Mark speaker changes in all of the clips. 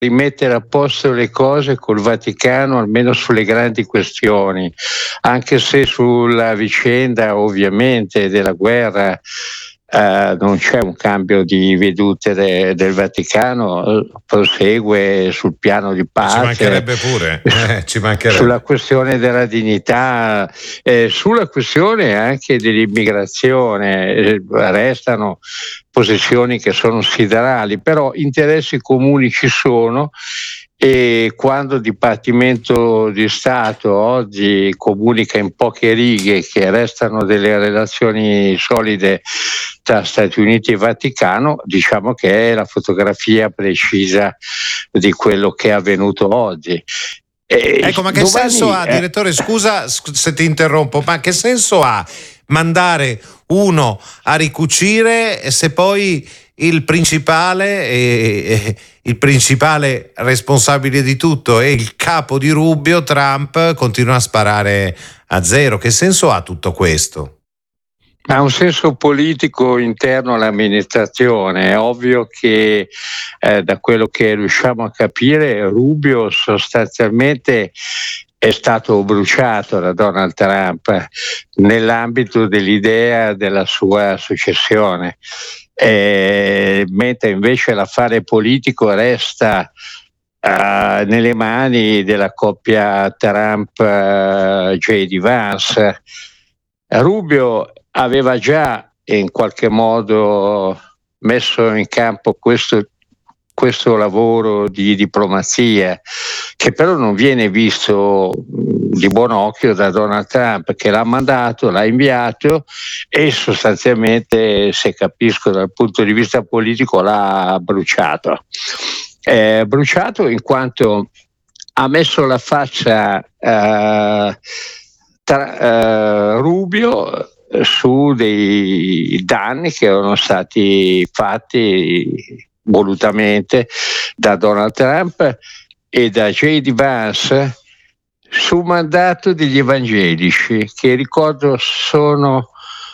Speaker 1: rimettere a posto le cose col Vaticano, almeno sulle grandi questioni, anche se sulla vicenda ovviamente della guerra non c'è un cambio di vedute del Vaticano, prosegue sul piano di pace.
Speaker 2: Ci mancherebbe pure, ci mancherebbe.
Speaker 1: Sulla questione della dignità, sulla questione anche dell'immigrazione, restano posizioni che sono siderali, però interessi comuni ci sono. E quando il Dipartimento di Stato oggi comunica in poche righe che restano delle relazioni solide tra Stati Uniti e Vaticano, diciamo che è la fotografia precisa di quello che è avvenuto oggi.
Speaker 2: Ecco, ma che senso ha, direttore, scusa se ti interrompo, ma che senso ha mandare uno a ricucire se poi il principale responsabile di tutto è il capo di Rubio, Trump, continua a sparare a zero? Che senso ha tutto questo?
Speaker 1: Ha un senso politico interno all'amministrazione. È ovvio che da quello che riusciamo a capire, Rubio sostanzialmente è stato bruciato da Donald Trump nell'ambito dell'idea della sua successione, mentre invece l'affare politico resta nelle mani della coppia Trump-J.D. Vance. Rubio aveva già in qualche modo messo in campo questo lavoro di diplomazia, che però non viene visto di buon occhio da Donald Trump, che l'ha mandato, l'ha inviato e sostanzialmente, se capisco dal punto di vista politico, l'ha bruciato. Bruciato in quanto ha messo la faccia Rubio su dei danni che erano stati fatti volutamente da Donald Trump e da J.D. Vance su mandato degli evangelici, che ricordo sono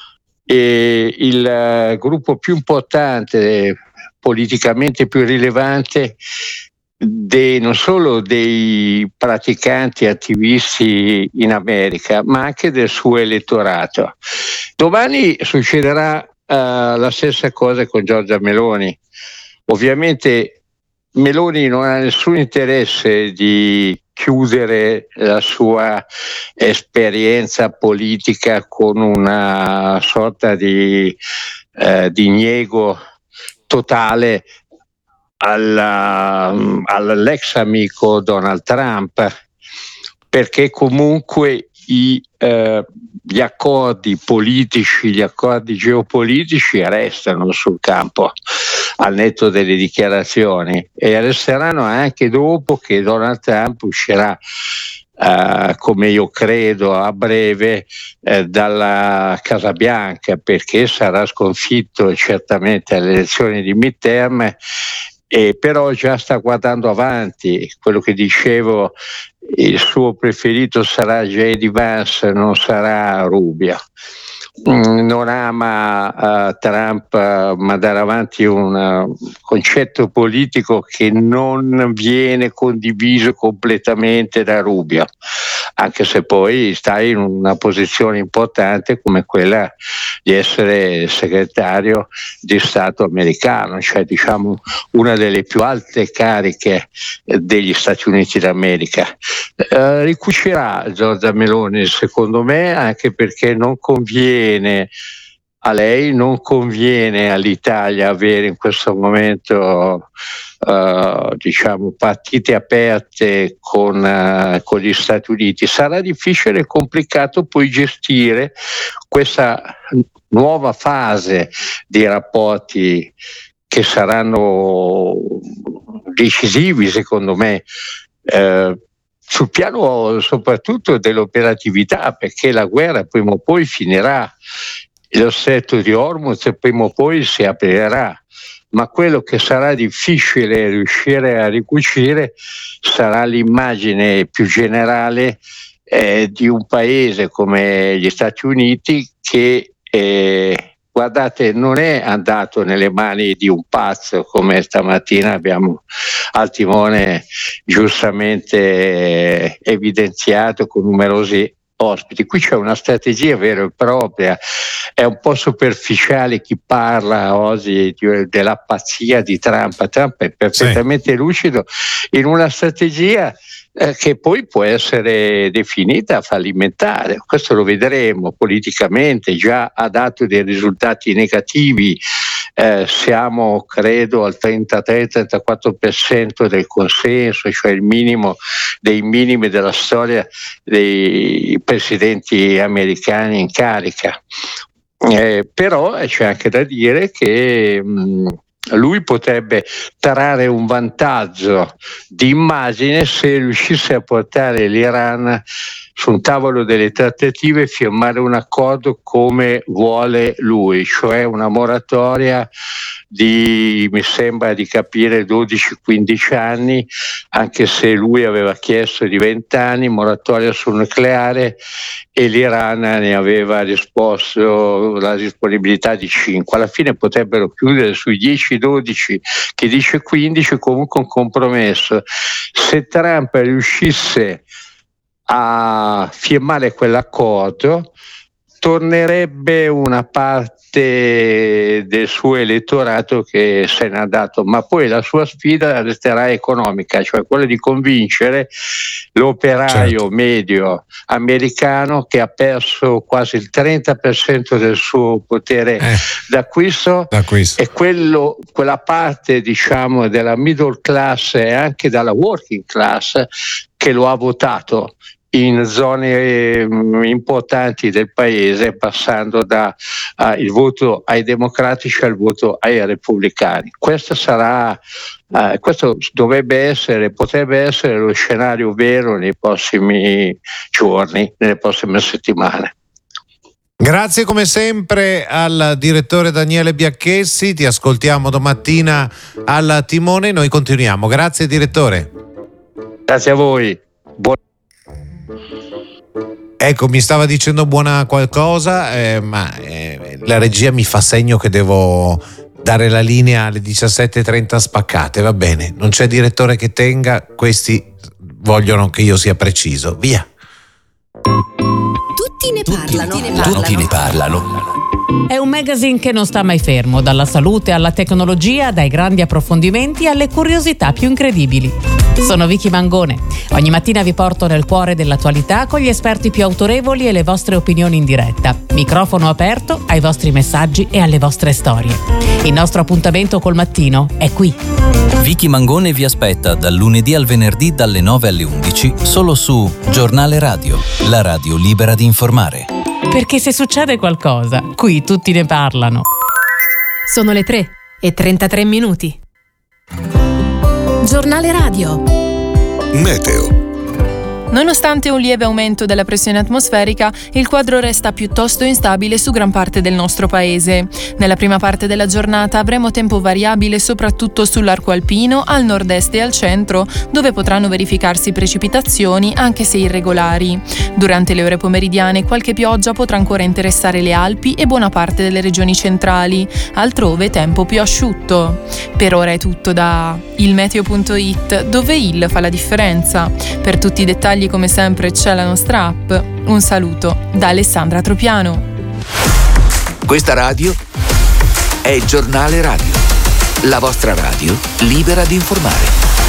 Speaker 1: il gruppo più importante, politicamente più rilevante non solo dei praticanti attivisti in America, ma anche del suo elettorato. Domani succederà la stessa cosa con Giorgia Meloni. Ovviamente Meloni non ha nessun interesse di chiudere la sua esperienza politica con una sorta di diniego totale all'ex amico Donald Trump, perché comunque gli accordi politici, gli accordi geopolitici restano sul campo al netto delle dichiarazioni, e resteranno anche dopo che Donald Trump uscirà come io credo a breve dalla Casa Bianca, perché sarà sconfitto certamente alle elezioni di midterm, però già sta guardando avanti. Quello che dicevo, il suo preferito sarà J.D. Vance, non sarà Rubio. Non ama Trump mandare avanti un concetto politico che non viene condiviso completamente da Rubio, anche se poi sta in una posizione importante come quella di essere segretario di Stato americano, cioè diciamo una delle più alte cariche degli Stati Uniti d'America. Ricucirà Giorgia Meloni secondo me, anche perché non conviene a lei, non conviene all'Italia avere in questo momento diciamo partite aperte con gli Stati Uniti. Sarà difficile e complicato poi gestire questa nuova fase di rapporti che saranno decisivi secondo me sul piano soprattutto dell'operatività, perché la guerra prima o poi finirà, lo stretto di Hormuz prima o poi si aprirà, ma quello che sarà difficile riuscire a ricucire sarà l'immagine più generale di un paese come gli Stati Uniti che guardate, non è andato nelle mani di un pazzo, come stamattina abbiamo al timone giustamente evidenziato con numerosi ospiti. Qui c'è una strategia vera e propria. È un po' superficiale chi parla oggi della pazzia di Trump. Trump è perfettamente lucido in una strategia che poi può essere definita fallimentare. Questo lo vedremo politicamente, già ha dato dei risultati negativi. Siamo credo al 33-34% del consenso, cioè il minimo dei minimi della storia dei presidenti americani in carica. Però c'è anche da dire che lui potrebbe trarre un vantaggio di immagine se riuscisse a portare l'Iran su un tavolo delle trattative e firmare un accordo come vuole lui, cioè una moratoria di, mi sembra di capire, 12-15 anni, anche se lui aveva chiesto di 20 anni, moratoria sul nucleare, e l'Iran ne aveva risposto la disponibilità di 5. Alla fine potrebbero chiudere sui 10-12, che dice 15, comunque un compromesso. Se Trump riuscisse a firmare quell'accordo, tornerebbe una parte del suo elettorato che se n'è andato, ma poi la sua sfida resterà economica, cioè quella di convincere l'operaio medio americano, che ha perso quasi il 30% del suo potere d'acquisto, e quella parte, diciamo, della middle class e anche dalla working class che lo ha votato in zone importanti del paese, passando da il voto ai democratici al voto ai repubblicani. Questo potrebbe essere lo scenario vero nei prossimi giorni, nelle prossime settimane.
Speaker 2: Grazie come sempre al direttore Daniele Biacchessi, ti ascoltiamo domattina al timone, noi continuiamo. Grazie direttore.
Speaker 1: Grazie a voi.
Speaker 2: Ecco, mi stava dicendo buona qualcosa, ma la regia mi fa segno che devo dare la linea alle 17:30 spaccate, va bene, non c'è direttore che tenga, questi vogliono che io sia preciso, via.
Speaker 3: Tutti ne parlano.
Speaker 4: È un magazine che non sta mai fermo, dalla salute alla tecnologia, dai grandi approfondimenti alle curiosità più incredibili. Sono Vicky Mangone. Ogni mattina vi porto nel cuore dell'attualità con gli esperti più autorevoli e le vostre opinioni in diretta. Microfono aperto ai vostri messaggi e alle vostre storie. Il nostro appuntamento col mattino è qui.
Speaker 5: Vicky Mangone vi aspetta dal lunedì al venerdì dalle 9 alle 11 solo su Giornale Radio, la radio libera di informare.
Speaker 4: Perché se succede qualcosa, qui tutti ne parlano.
Speaker 3: Sono le 3:33. Giornale Radio.
Speaker 6: Meteo.
Speaker 7: Nonostante un lieve aumento della pressione atmosferica, il quadro resta piuttosto instabile su gran parte del nostro paese. Nella prima parte della giornata avremo tempo variabile soprattutto sull'arco alpino, al nord-est e al centro, dove potranno verificarsi precipitazioni anche se irregolari. Durante le ore pomeridiane qualche pioggia potrà ancora interessare le Alpi e buona parte delle regioni centrali, altrove tempo più asciutto. Per ora è tutto da ilmeteo.it, dove il fa la differenza. Per tutti i dettagli come sempre c'è la nostra app. Un saluto da Alessandra Tropiano.
Speaker 6: Questa radio è il Giornale Radio, la vostra radio libera di informare.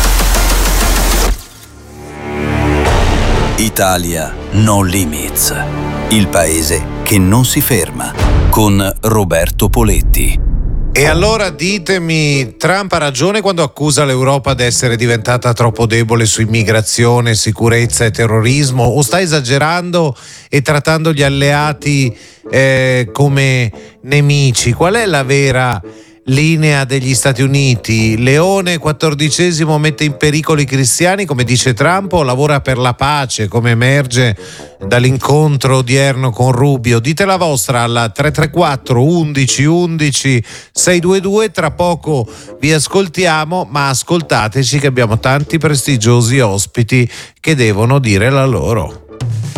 Speaker 5: Italia No Limits, il paese che non si ferma, con Roberto Poletti.
Speaker 2: E allora ditemi, Trump ha ragione quando accusa l'Europa di essere diventata troppo debole su immigrazione, sicurezza e terrorismo, o sta esagerando e trattando gli alleati come nemici? Qual è la vera linea degli Stati Uniti? Leone XIV mette in pericolo i cristiani, come dice Trump, o lavora per la pace, come emerge dall'incontro odierno con Rubio? Dite la vostra alla 334 11 11 622. Tra poco vi ascoltiamo, ma ascoltateci che abbiamo tanti prestigiosi ospiti che devono dire la loro.